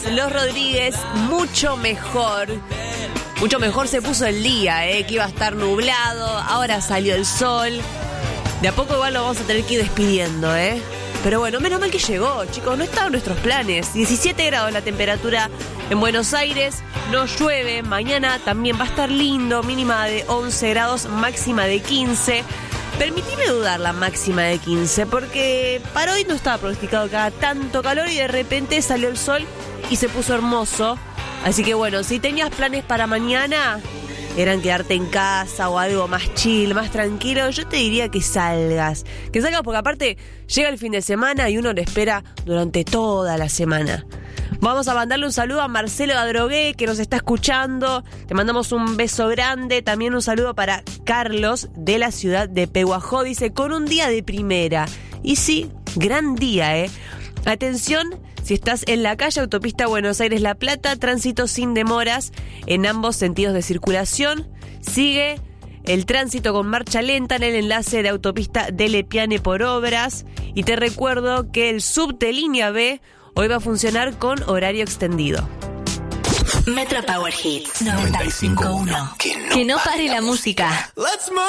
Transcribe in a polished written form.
Los Rodríguez, mucho mejor. Mucho mejor se puso el día, que iba a estar nublado. Ahora salió el sol. De a poco igual lo vamos a tener que ir despidiendo, Pero bueno, menos mal que llegó, chicos. No estaban nuestros planes. 17 grados la temperatura en Buenos Aires. No llueve. Mañana también va a estar lindo. Mínima de 11 grados, máxima de 15. Permitime dudar la máxima de 15, porque para hoy no estaba pronosticado que haga tanto calor y de repente salió el sol y se puso hermoso. Así que bueno, si tenías planes para mañana, eran quedarte en casa o algo más chill, más tranquilo, yo te diría que salgas. Que salgas porque aparte llega el fin de semana y uno lo espera durante toda la semana. Vamos a mandarle un saludo a Marcelo Adrogué, que nos está escuchando. Te mandamos un beso grande. También un saludo para Carlos, de la ciudad de Pehuajó. Dice, con un día de primera. Y sí, gran día, Atención, si estás en la calle Autopista Buenos Aires-La Plata, tránsito sin demoras en ambos sentidos de circulación. Sigue el tránsito con marcha lenta en el enlace de Autopista Delle Piane por obras. Y te recuerdo que el subte línea B hoy va a funcionar con horario extendido. Metro Power Hits 95.1. Que no pare la música.